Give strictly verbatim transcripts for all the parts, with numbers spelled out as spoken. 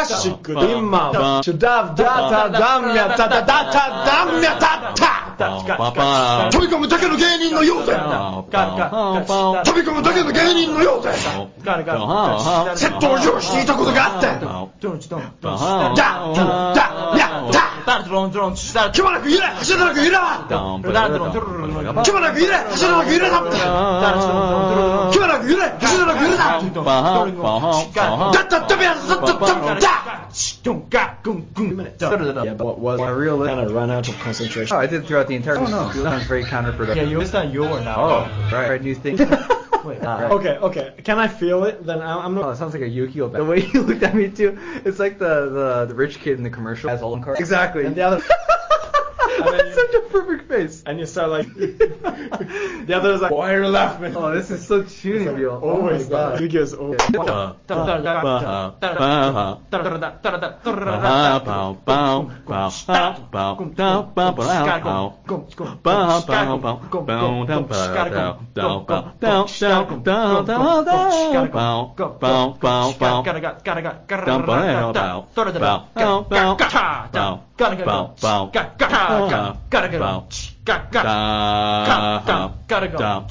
Shikku dimma. Chudav data damya ta ta ta ta damya ta ta. 飛び込むだけの芸人のようぜ。飛び込むだけの芸人のようぜ。セットを用意していたことがあって。だだやだ。くまなく揺れ、走らなく揺れは。くまなく揺れ、走らなく揺れだ。くまなく揺れ、走らなく揺れだ。だったったべやだったっただ。 Yeah, but was I really kind of run out of concentration? Oh, I did throughout the entire. Oh no, that sounds very counterproductive. Yeah, you it's not your now. Oh, right, right, new thing. Wait, uh, okay, okay. Can I feel it? Then I'm, I'm not. Oh, it sounds like a Yukio. The way you looked at me too, it's like the the, the rich kid in the commercial has all the cards. Exactly. And the other. That's you, such a perfect face. And you start like. The other is like. Why are you laughing? Oh, this is so tuning, Bill. Oh my god. Yu-Gi-Oh's over. Gotta go. Gotta go. Gotta go. Gotta go. Gotta go.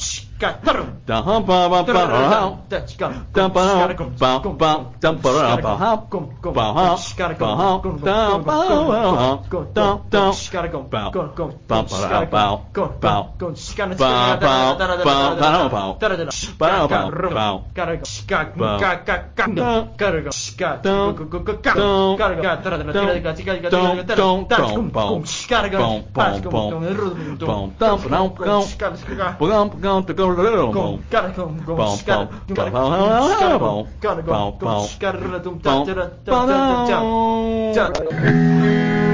Gotta go, go, gotta go, gotta go, gotta go, gotta go, gotta go,